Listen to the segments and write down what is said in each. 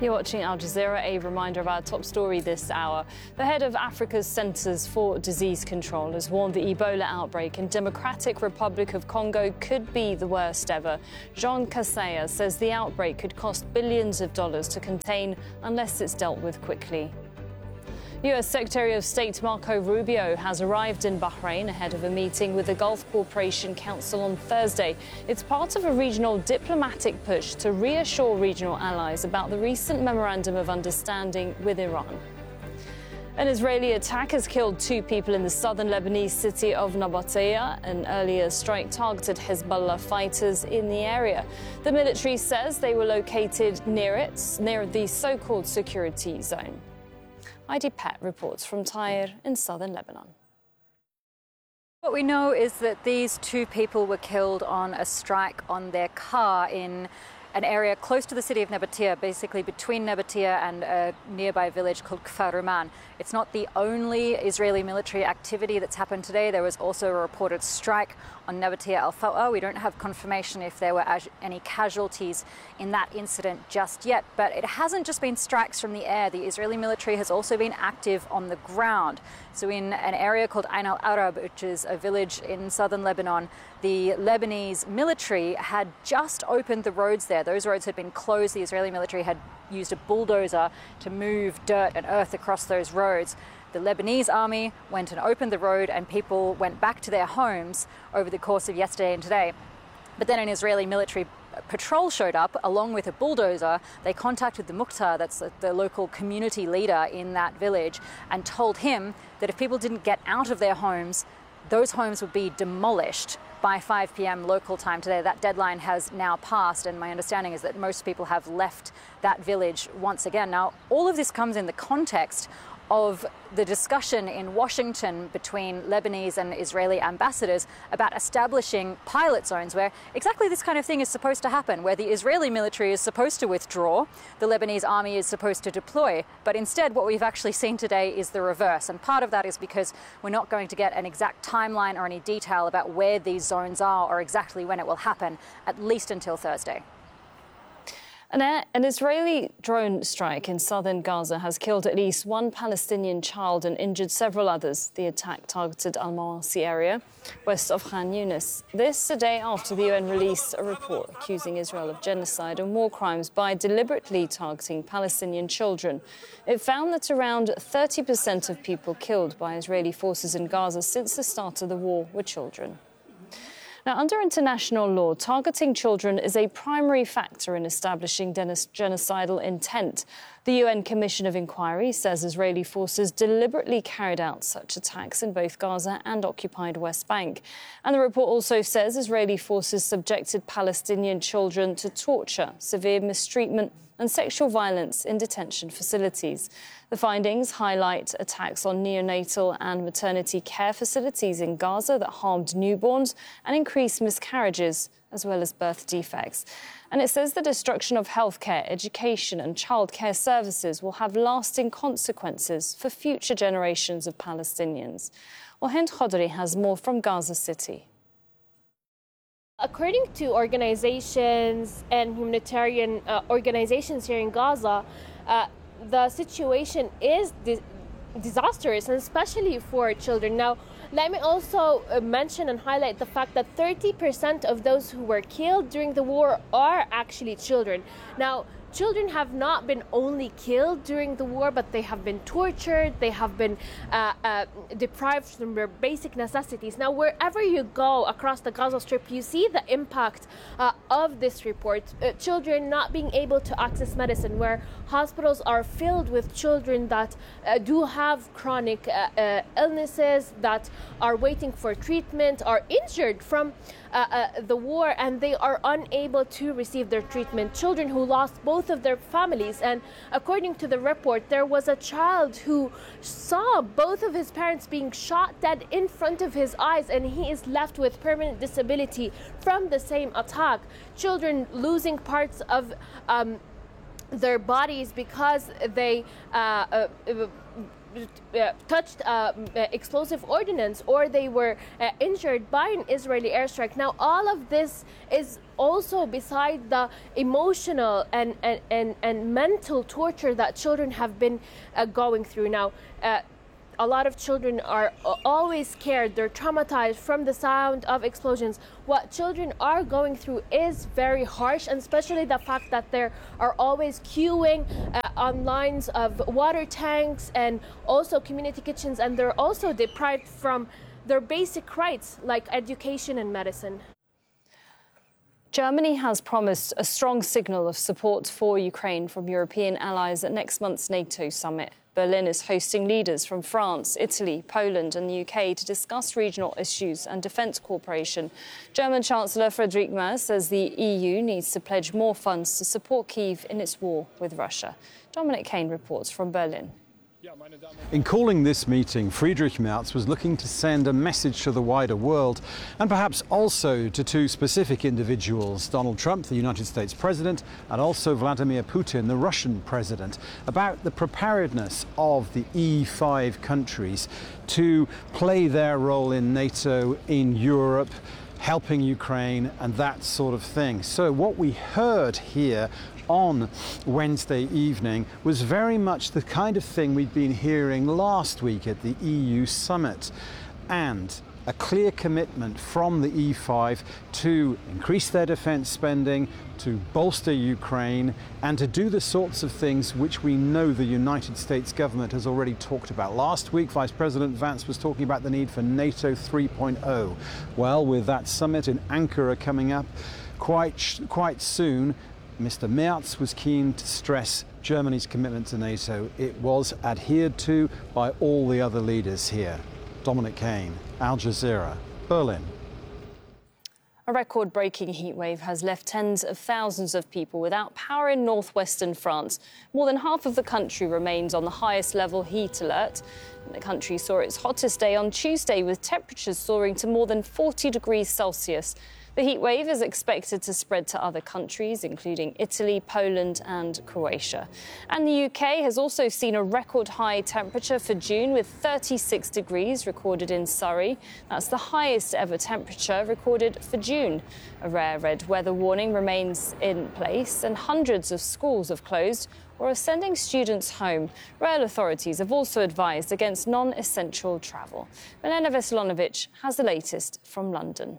You're watching Al Jazeera. A reminder of our top story this hour. The head of Africa's Centers for Disease Control has warned the Ebola outbreak in Democratic Republic of Congo could be the worst ever. Jean Kaseya says the outbreak could cost billions of dollars to contain unless it's dealt with quickly. US Secretary of State Marco Rubio has arrived in Bahrain ahead of a meeting with the Gulf Cooperation Council on Thursday. It's part of a regional diplomatic push to reassure regional allies about the recent memorandum of understanding with Iran. An Israeli attack has killed 2 people in the southern Lebanese city of Nabatea. An earlier strike targeted Hezbollah fighters in the area. The military says they were located near the so-called security zone. Heidi Pett reports from Tyre in southern Lebanon. What we know is that these 2 people were killed on a strike on their car in an area close to the city of Nabatea, basically between Nabatea and a nearby village called Kfar Ruman. It's not the only Israeli military activity that's happened today. There was also a reported strike on Nabatea Al-Fawa. We don't have confirmation if there were any casualties in that incident just yet, but it hasn't just been strikes from the air. The Israeli military has also been active on the ground. So in an area called Ain al-Arab, which is a village in southern Lebanon, the Lebanese military had just opened the roads there. Those roads had been closed. The Israeli military had used a bulldozer to move dirt and earth across those roads. The Lebanese army went and opened the road, and people went back to their homes over the course of yesterday and today. But then an Israeli military patrol showed up along with a bulldozer. They contacted the Mukhtar, that's the local community leader in that village, and told him that if people didn't get out of their homes, those homes would be demolished by 5 p.m. local time today. That deadline has now passed, and my understanding is that most people have left that village once again. Now, all of this comes in the context of the discussion in Washington between Lebanese and Israeli ambassadors about establishing pilot zones where exactly this kind of thing is supposed to happen, where the Israeli military is supposed to withdraw, the Lebanese army is supposed to deploy. But instead, what we've actually seen today is the reverse. And part of that is because we're not going to get an exact timeline or any detail about where these zones are or exactly when it will happen, at least until Thursday. An Israeli drone strike in southern Gaza has killed at least 1 Palestinian child and injured several others. The attack targeted Al-Mawasi area, west of Khan Yunis. This a day after the UN released a report accusing Israel of genocide and war crimes by deliberately targeting Palestinian children. It found that around 30% of people killed by Israeli forces in Gaza since the start of the war were children. Now, under international law, targeting children is a primary factor in establishing genocidal intent. The UN Commission of Inquiry says Israeli forces deliberately carried out such attacks in both Gaza and occupied West Bank. And the report also says Israeli forces subjected Palestinian children to torture, severe mistreatment and sexual violence in detention facilities. The findings highlight attacks on neonatal and maternity care facilities in Gaza that harmed newborns and increased miscarriages, as well as birth defects. And it says the destruction of healthcare, education and childcare services will have lasting consequences for future generations of Palestinians. Well, Hind Khodri has more from Gaza City. According to organizations and humanitarian organizations here in Gaza, the situation is disastrous, and especially for children. Now, let me also mention and highlight the fact that 30% of those who were killed during the war are actually children. Now, children have not been only killed during the war, but they have been tortured, they have been deprived from their basic necessities. Now, wherever you go across the Gaza Strip, you see the impact of this report. Children not being able to access medicine, where hospitals are filled with children that do have chronic illnesses, that are waiting for treatment, are injured from the war, and they are unable to receive their treatment. Children who lost both of their families, and according to the report, there was a child who saw both of his parents being shot dead in front of his eyes, and he is left with permanent disability from the same attack. Children losing parts of their bodies because they touched explosive ordnance, or they were injured by an Israeli airstrike. Now, all of this is also beside the emotional and mental torture that children have been going through. Now, a lot of children are always scared. They're traumatized from the sound of explosions. What children are going through is very harsh, and especially the fact that they are always queuing on lines of water tanks and also community kitchens, and they're also deprived from their basic rights like education and medicine. Germany has promised a strong signal of support for Ukraine from European allies at next month's NATO summit. Berlin is hosting leaders from France, Italy, Poland and the UK to discuss regional issues and defence cooperation. German Chancellor Friedrich Merz says the EU needs to pledge more funds to support Kyiv in its war with Russia. Dominic Kane reports from Berlin. In calling this meeting, Friedrich Merz was looking to send a message to the wider world and perhaps also to two specific individuals, Donald Trump, the United States president, and also Vladimir Putin, the Russian president, about the preparedness of the E5 countries to play their role in NATO, in Europe, helping Ukraine and that sort of thing. So what we heard here on Wednesday evening was very much the kind of thing we'd been hearing last week at the EU summit, and a clear commitment from the E5 to increase their defence spending, to bolster Ukraine, and to do the sorts of things which we know the United States government has already talked about. Last week, Vice President Vance was talking about the need for NATO 3.0. Well, with that summit in Ankara coming up quite soon, Mr. Merz was keen to stress Germany's commitment to NATO. It was adhered to by all the other leaders here. Dominic Kane, Al Jazeera, Berlin. A record-breaking heatwave has left tens of thousands of people without power in northwestern France. More than half of the country remains on the highest level heat alert. The country saw its hottest day on Tuesday, with temperatures soaring to more than 40 degrees Celsius. The heatwave is expected to spread to other countries, including Italy, Poland and Croatia. And the UK has also seen a record high temperature for June, with 36 degrees recorded in Surrey. That's the highest ever temperature recorded for June. A rare red weather warning remains in place, and hundreds of schools have closed or are sending students home. Rail authorities have also advised against non-essential travel. Milena Veselonovic has the latest from London.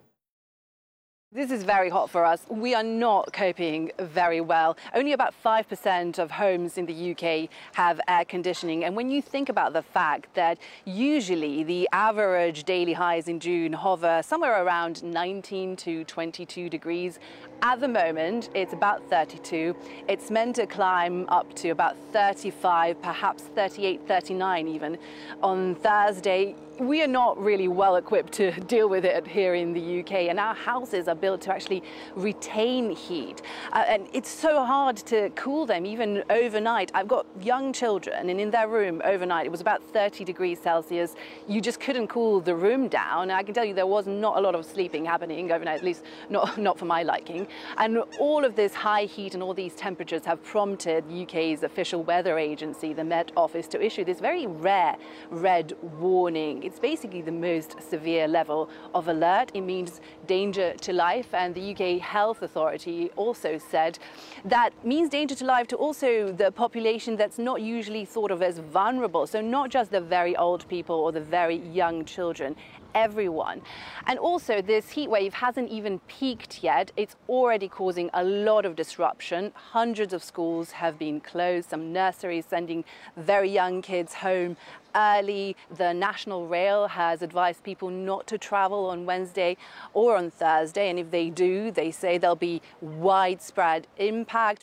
This is very hot for us. We are not coping very well. Only about 5% of homes in the UK have air conditioning. And when you think about the fact that usually the average daily highs in June hover somewhere around 19 to 22 degrees, at the moment it's about 32. It's meant to climb up to about 35, perhaps 38, 39 even on Thursday. We are not really well equipped to deal with it here in the UK, and our houses are built to actually retain heat. And it's so hard to cool them even overnight. I've got young children, and in their room overnight it was about 30 degrees Celsius. You just couldn't cool the room down. I can tell you there was not a lot of sleeping happening overnight, at least not for my liking. And all of this high heat and all these temperatures have prompted UK's official weather agency, the Met Office, to issue this very rare red warning. It's basically the most severe level of alert. It means danger to life, and the UK Health Authority also said that means danger to life to also the population that's not usually thought of as vulnerable. So not just the very old people or the very young children, everyone. And also this heat wave hasn't even peaked yet. It's already causing a lot of disruption. Hundreds of schools have been closed, some nurseries sending very young kids home early. The National Rail has advised people not to travel on Wednesday or on Thursday, and if they do, they say there'll be widespread impact.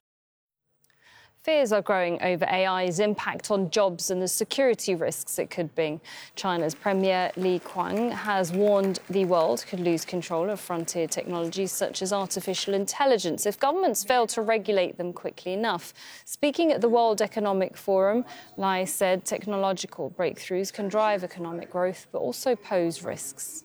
Fears are growing over AI's impact on jobs and the security risks it could bring. China's Premier Li Qiang has warned the world could lose control of frontier technologies such as artificial intelligence if governments fail to regulate them quickly enough. Speaking at the World Economic Forum, Li said technological breakthroughs can drive economic growth but also pose risks.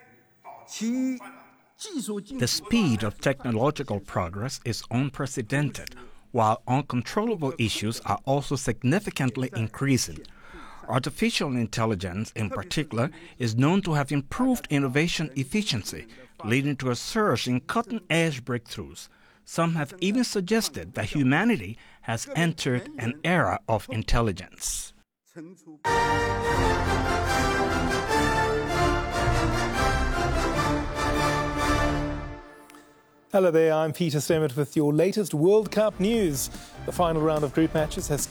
The speed of technological progress is unprecedented, while uncontrollable issues are also significantly increasing. Artificial intelligence, in particular, is known to have improved innovation efficiency, leading to a surge in cutting-edge breakthroughs. Some have even suggested that humanity has entered an era of intelligence. Hello there, I'm Peter Stemmet with your latest World Cup news. The final round of group matches has